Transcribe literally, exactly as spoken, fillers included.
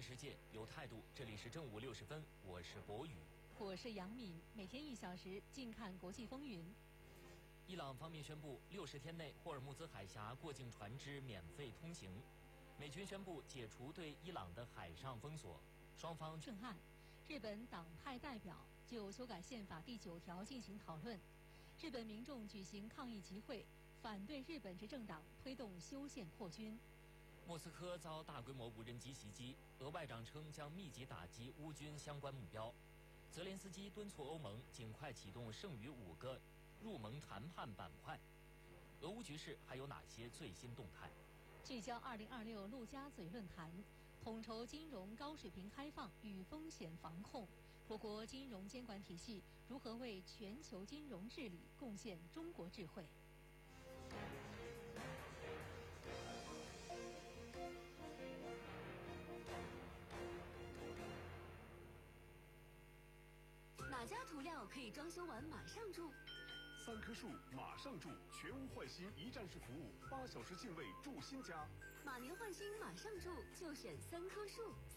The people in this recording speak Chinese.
世界，有态度。这里是正午六十分，我是博宇， 我是杨敏。每天一小时，静看国际风云。 伊朗方面宣布，六十天内霍尔木兹海峡过境船只免费通行。美军宣布解除对伊朗的海上封锁。双方正案，日本党派代表就修改宪法第九条进行讨论。日本民众举行抗议集会，反对日本执政党推动修宪扩军。 莫斯科遭大规模无人机袭击，俄外长称将密集打击乌军相关目标。泽连斯基敦促欧盟尽快启动剩余五个入盟谈判板块。俄乌局势还有哪些最新动态？ 聚焦二零二六陆家嘴论坛，统筹金融高水平开放与风险防控。我国金融监管体系如何为全球金融治理贡献中国智慧？ 哪家涂料可以装修完马上住？ 三棵树马上住，全屋换新一站式服务，八小时进位住新家。 马年换新马上住，就选三棵树。